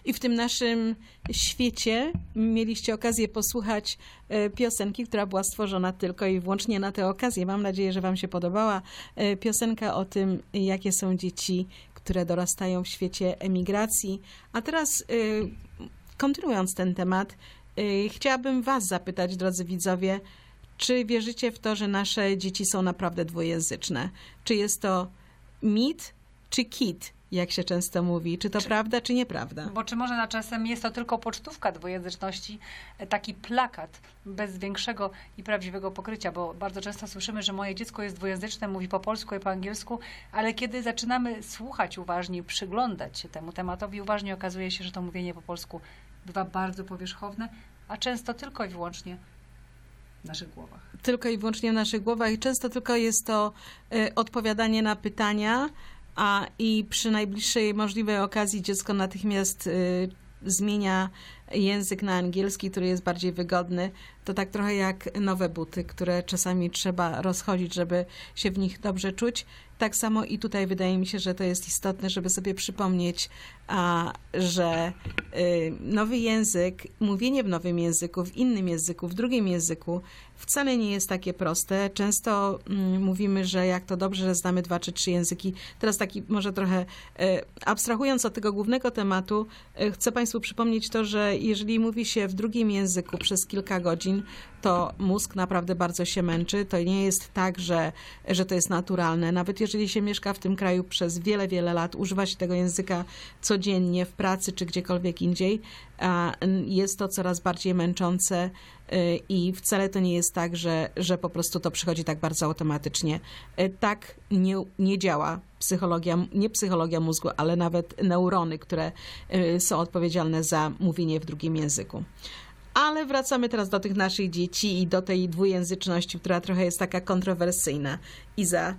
I w tym naszym świecie mieliście okazję posłuchać piosenki, która była stworzona tylko i wyłącznie na tę okazję. Mam nadzieję, że wam się podobała piosenka o tym, jakie są dzieci, które dorastają w świecie emigracji. A teraz kontynuując ten temat, chciałabym was zapytać, drodzy widzowie, czy wierzycie w to, że nasze dzieci są naprawdę dwujęzyczne? Czy jest to mit, czy kit, jak się często mówi? Czy to prawda, czy nieprawda? Bo czy może na czasem jest to tylko pocztówka dwujęzyczności, taki plakat bez większego i prawdziwego pokrycia, bo bardzo często słyszymy, że moje dziecko jest dwujęzyczne, mówi po polsku i po angielsku, ale kiedy zaczynamy słuchać uważnie, przyglądać się temu tematowi uważnie, okazuje się, że to mówienie po polsku bywa bardzo powierzchowne, a często tylko i wyłącznie w naszych głowach. Tylko i wyłącznie w naszych głowach i często tylko jest to odpowiadanie na pytania, i przy najbliższej możliwej okazji dziecko natychmiast zmienia język na angielski, który jest bardziej wygodny. To tak trochę jak nowe buty, które czasami trzeba rozchodzić, żeby się w nich dobrze czuć. Tak samo i tutaj wydaje mi się, że to jest istotne, żeby sobie przypomnieć, że nowy język, mówienie w nowym języku, w innym języku, w drugim języku wcale nie jest takie proste. Często mówimy, że jak to dobrze, że znamy 2 czy 3 języki. Teraz taki może trochę abstrahując od tego głównego tematu, chcę Państwu przypomnieć to, że jeżeli mówi się w drugim języku przez kilka godzin, to mózg naprawdę bardzo się męczy. To nie jest tak, że to jest naturalne. Nawet jeżeli się mieszka w tym kraju przez wiele, wiele lat, używa się tego języka codziennie w pracy czy gdziekolwiek indziej, jest to coraz bardziej męczące i wcale to nie jest tak, że po prostu to przychodzi tak bardzo automatycznie. Tak nie działa nie psychologia mózgu, ale nawet neurony, które są odpowiedzialne za mówienie w drugim języku. Ale wracamy teraz do tych naszych dzieci i do tej dwujęzyczności, która trochę jest taka kontrowersyjna. Iza,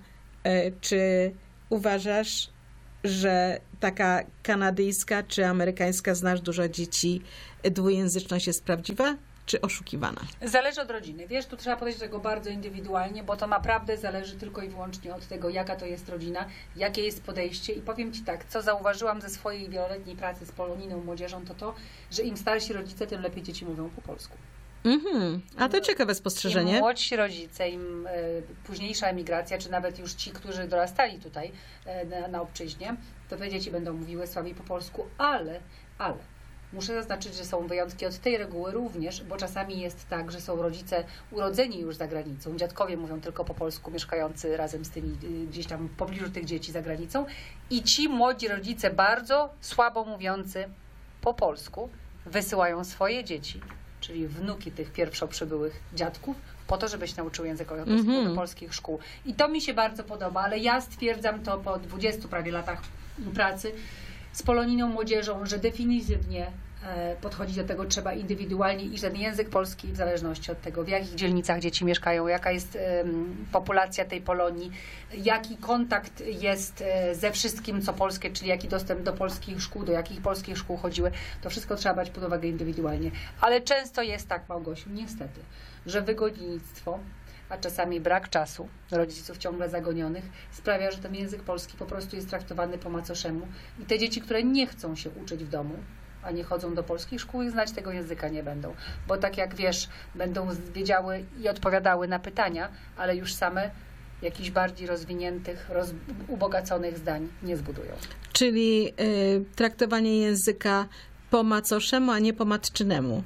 czy uważasz, że taka kanadyjska czy amerykańska, znasz dużo dzieci, dwujęzyczność jest prawdziwa czy oszukiwana? Zależy od rodziny. Wiesz, tu trzeba podejść do tego bardzo indywidualnie, bo to naprawdę zależy tylko i wyłącznie od tego, jaka to jest rodzina, jakie jest podejście. I powiem Ci tak, co zauważyłam ze swojej wieloletniej pracy z polonijną młodzieżą, to, że im starsi rodzice, tym lepiej dzieci mówią po polsku. A to ciekawe spostrzeżenie. Im młodsi rodzice, im późniejsza emigracja, czy nawet już ci, którzy dorastali tutaj na obczyźnie, to te dzieci będą mówiły słabiej po polsku, ale muszę zaznaczyć, że są wyjątki od tej reguły również, bo czasami jest tak, że są rodzice urodzeni już za granicą. Dziadkowie mówią tylko po polsku, mieszkający razem z tymi gdzieś tam w pobliżu tych dzieci za granicą. I ci młodzi rodzice, bardzo słabo mówiący po polsku, wysyłają swoje dzieci, czyli wnuki tych pierwszo przybyłych dziadków, po to, żebyś nauczył języka do polskich szkół. I to mi się bardzo podoba, ale ja stwierdzam to po 20 prawie latach pracy z polonijną młodzieżą, że definitywnie podchodzić do tego trzeba indywidualnie i że ten język polski w zależności od tego, w jakich dzielnicach dzieci mieszkają, jaka jest populacja tej Polonii, jaki kontakt jest ze wszystkim, co polskie, czyli jaki dostęp do polskich szkół, do jakich polskich szkół chodziły, to wszystko trzeba brać pod uwagę indywidualnie. Ale często jest tak, Małgosiu, niestety, że wygodnictwo, a czasami brak czasu rodziców ciągle zagonionych sprawia, że ten język polski po prostu jest traktowany po macoszemu i te dzieci, które nie chcą się uczyć w domu, a nie chodzą do polskich szkół i znać tego języka nie będą. Bo tak jak wiesz, będą wiedziały i odpowiadały na pytania, ale już same jakichś bardziej rozwiniętych, ubogaconych zdań nie zbudują. Czyli traktowanie języka po macoszemu, a nie po matczynemu.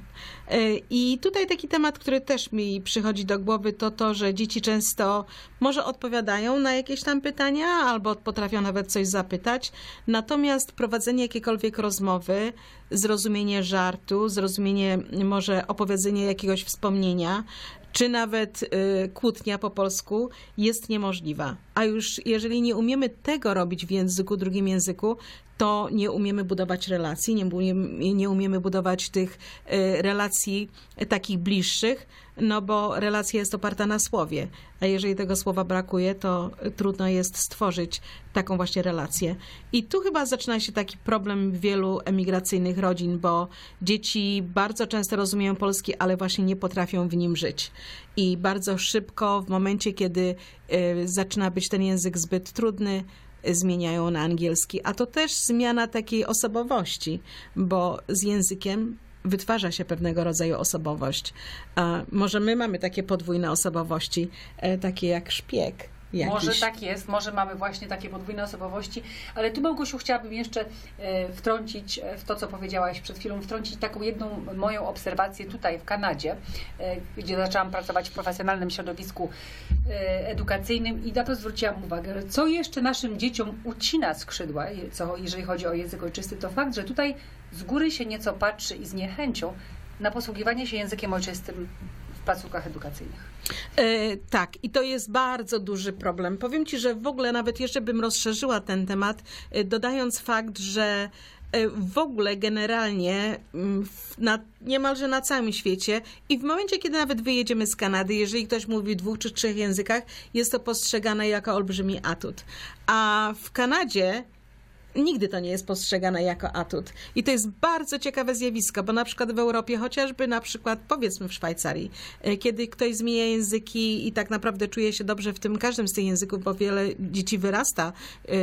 I tutaj taki temat, który też mi przychodzi do głowy, to, że dzieci często może odpowiadają na jakieś tam pytania, albo potrafią nawet coś zapytać, natomiast prowadzenie jakiejkolwiek rozmowy, zrozumienie żartu, zrozumienie może opowiedzenie jakiegoś wspomnienia, czy nawet kłótnia po polsku jest niemożliwa. A już jeżeli nie umiemy tego robić w drugim języku, to nie umiemy budować relacji, nie umiemy budować tych relacji takich bliższych, no bo relacja jest oparta na słowie, a jeżeli tego słowa brakuje, to trudno jest stworzyć taką właśnie relację. I tu chyba zaczyna się taki problem wielu emigracyjnych rodzin, bo dzieci bardzo często rozumieją polski, ale właśnie nie potrafią w nim żyć. I bardzo szybko, w momencie, kiedy zaczyna być ten język zbyt trudny, zmieniają na angielski, a to też zmiana takiej osobowości, bo z językiem wytwarza się pewnego rodzaju osobowość. A może my mamy takie podwójne osobowości, takie jak szpieg. Jakiś. Może tak jest, może mamy właśnie takie podwójne osobowości, ale tu, Małgosiu, chciałabym jeszcze wtrącić w to, co powiedziałaś przed chwilą, wtrącić taką jedną moją obserwację tutaj w Kanadzie, gdzie zaczęłam pracować w profesjonalnym środowisku edukacyjnym i na to zwróciłam uwagę, co jeszcze naszym dzieciom ucina skrzydła, jeżeli chodzi o język ojczysty, to fakt, że tutaj z góry się nieco patrzy i z niechęcią na posługiwanie się językiem ojczystym w placówkach edukacyjnych. Tak, i to jest bardzo duży problem. Powiem Ci, że w ogóle nawet jeszcze bym rozszerzyła ten temat, dodając fakt, że w ogóle generalnie niemalże na całym świecie i w momencie, kiedy nawet wyjedziemy z Kanady, jeżeli ktoś mówi w 2 czy 3 językach, jest to postrzegane jako olbrzymi atut. A w Kanadzie nigdy to nie jest postrzegane jako atut. I to jest bardzo ciekawe zjawisko, bo na przykład w Europie, chociażby na przykład powiedzmy w Szwajcarii, kiedy ktoś zmienia języki i tak naprawdę czuje się dobrze w tym każdym z tych języków, bo wiele dzieci wyrasta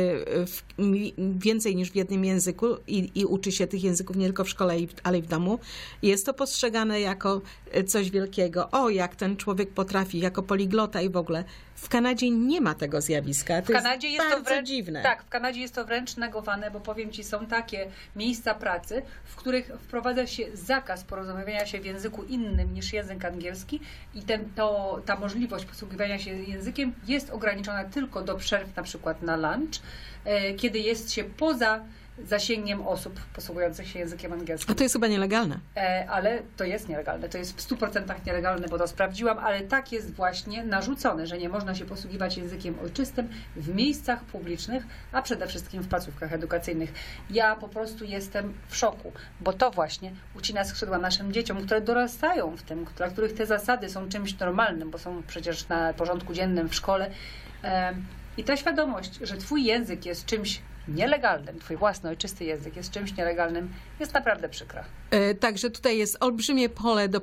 więcej niż w jednym języku i uczy się tych języków nie tylko w szkole, ale i w domu, jest to postrzegane jako coś wielkiego. O, jak ten człowiek potrafi, jako poliglota i w ogóle. W Kanadzie nie ma tego zjawiska. To jest bardzo dziwne. Tak, w Kanadzie jest to wręcz negowane, bo powiem Ci, są takie miejsca pracy, w których wprowadza się zakaz porozumiewania się w języku innym niż język angielski i ta możliwość posługiwania się językiem jest ograniczona tylko do przerw, na przykład na lunch, kiedy jest się poza zasięgiem osób posługujących się językiem angielskim. A to jest chyba nielegalne. Ale to jest nielegalne. To jest w 100% nielegalne, bo to sprawdziłam, ale tak jest właśnie narzucone, że nie można się posługiwać językiem ojczystym w miejscach publicznych, a przede wszystkim w placówkach edukacyjnych. Ja po prostu jestem w szoku, bo to właśnie ucina skrzydła naszym dzieciom, które dorastają w tym, dla których te zasady są czymś normalnym, bo są przecież na porządku dziennym w szkole. I ta świadomość, że Twój język jest czymś nielegalnym, Twój własny ojczysty język jest czymś nielegalnym, jest naprawdę przykra. Także tutaj jest olbrzymie pole do